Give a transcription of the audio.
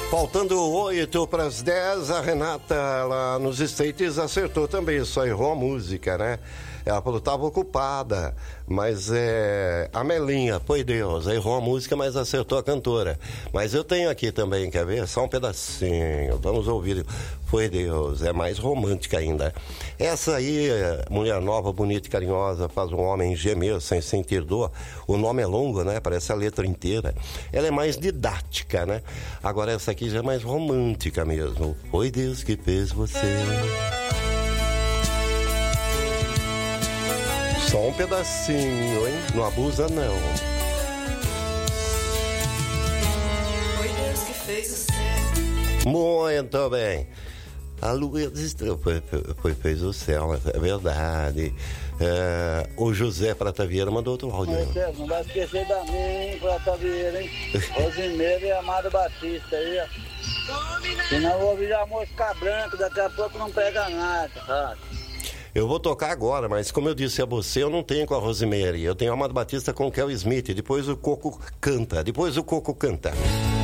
Faltando 8 para as 10, a Renata lá nos States acertou também, só errou a música, né? Ela falou, estava ocupada, mas a Melinha, foi Deus, errou a música, mas acertou a cantora. Mas eu tenho aqui também, quer ver? Só um pedacinho, vamos ouvir. Foi Deus, é mais romântica ainda. Essa aí, mulher nova, bonita e carinhosa, faz um homem gemer sem sentir dor. O nome é longo, né? Parece a letra inteira. Ela é mais didática, né? Agora essa aqui já é mais romântica mesmo. Foi Deus que fez você. Só um pedacinho, hein? Não abusa, não. Foi Deus que fez o céu. Muito bem. A lua fez o céu, é verdade. O José Prata Vieira mandou outro áudio. Não vai esquecer da minha, Prata Vieira, hein? Rosimeira e Amado Batista aí, ó. Senão eu vou ouvir a mosca branca, daqui a pouco não pega nada, tá? Eu vou tocar agora, mas como eu disse a você, eu não tenho com a Rosemary. Eu tenho a Amado Batista com o Kel Smith. Depois o Coco canta.